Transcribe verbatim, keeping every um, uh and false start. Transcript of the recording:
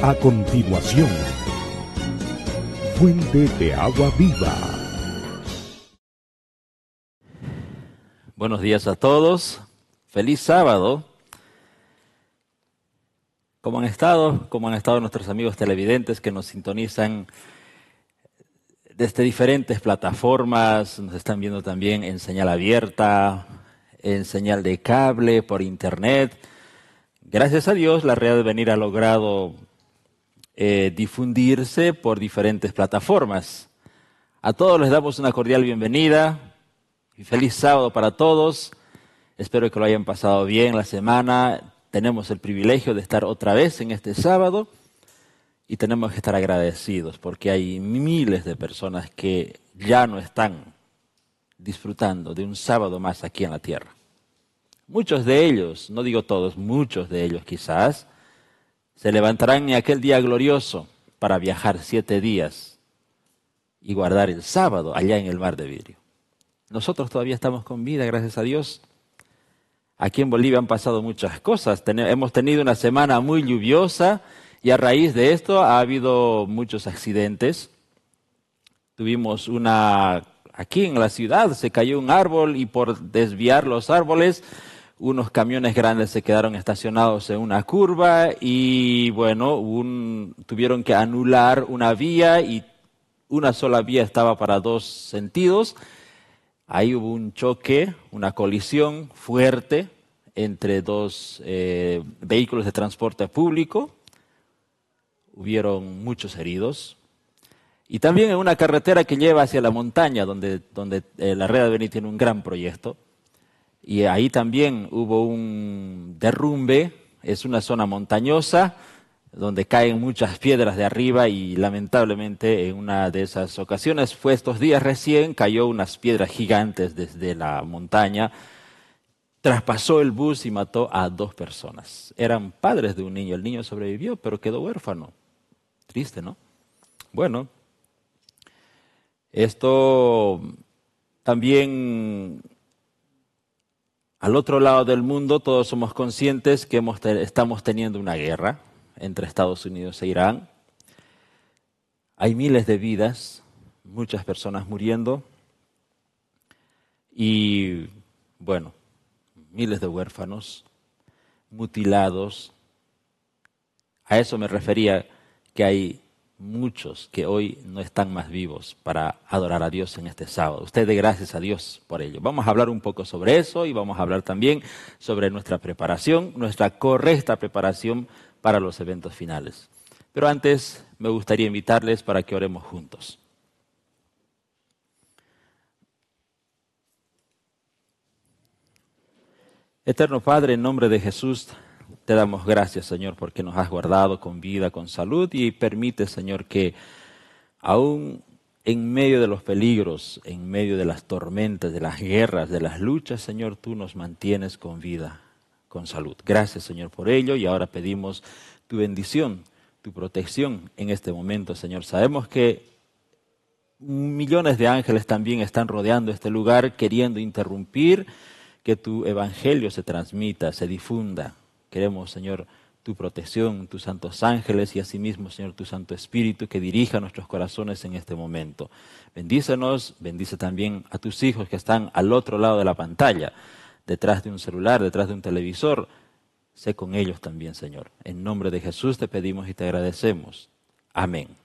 A continuación, Fuente de Agua Viva. Buenos días a todos. Feliz sábado. ¿Cómo han estado? ¿Cómo han estado nuestros amigos televidentes que nos sintonizan desde diferentes plataformas? Nos están viendo también en señal abierta, en señal de cable, por internet. Gracias a Dios, la Red Venir ha logrado eh, difundirse por diferentes plataformas. A todos les damos una cordial bienvenida y feliz sábado para todos. Espero que lo hayan pasado bien la semana. Tenemos el privilegio de estar otra vez en este sábado y tenemos que estar agradecidos porque hay miles de personas que ya no están disfrutando de un sábado más aquí en la tierra. Muchos de ellos, no digo todos, muchos de ellos quizás, se levantarán en aquel día glorioso para viajar siete días y guardar el sábado allá en el mar de vidrio. Nosotros todavía estamos con vida, gracias a Dios. Aquí en Bolivia han pasado muchas cosas. Ten- hemos tenido una semana muy lluviosa y a raíz de esto ha habido muchos accidentes. Tuvimos una... Aquí en la ciudad se cayó un árbol y por desviar los árboles, unos camiones grandes se quedaron estacionados en una curva y bueno, un- tuvieron que anular una vía y una sola vía estaba para dos sentidos. Ahí hubo un choque, una colisión fuerte entre dos eh, vehículos de transporte público. Hubieron muchos heridos. Y también en una carretera que lleva hacia la montaña, donde, donde eh, la Red Venir tiene un gran proyecto. Y ahí también hubo un derrumbe, es una zona montañosa, donde caen muchas piedras de arriba y lamentablemente en una de esas ocasiones, fue estos días recién, cayó unas piedras gigantes desde la montaña, traspasó el bus y mató a dos personas. Eran padres de un niño, el niño sobrevivió, pero quedó huérfano. Triste, ¿no? Bueno, esto también, al otro lado del mundo, todos somos conscientes que hemos te- estamos teniendo una guerra entre Estados Unidos e Irán. Hay miles de vidas, muchas personas muriendo y, bueno, miles de huérfanos, mutilados. A eso me refería, que hay muchos que hoy no están más vivos para adorar a Dios en este sábado. Usted dé gracias a Dios por ello. Vamos a hablar un poco sobre eso y vamos a hablar también sobre nuestra preparación, nuestra correcta preparación para los eventos finales. Pero antes me gustaría invitarles para que oremos juntos. Eterno Padre, en nombre de Jesús, te damos gracias, Señor, porque nos has guardado con vida, con salud y permite, Señor, que aún en medio de los peligros, en medio de las tormentas, de las guerras, de las luchas, Señor, tú nos mantienes con vida, con salud. Gracias, Señor, por ello y ahora pedimos tu bendición, tu protección en este momento, Señor. Sabemos que millones de ángeles también están rodeando este lugar, queriendo interrumpir que tu evangelio se transmita, se difunda. Queremos, Señor, tu protección, tus santos ángeles y asimismo, Señor, tu Santo Espíritu que dirija nuestros corazones en este momento. Bendícenos, bendice también a tus hijos que están al otro lado de la pantalla, detrás de un celular, detrás de un televisor. Sé con ellos también, Señor. En nombre de Jesús te pedimos y te agradecemos. Amén.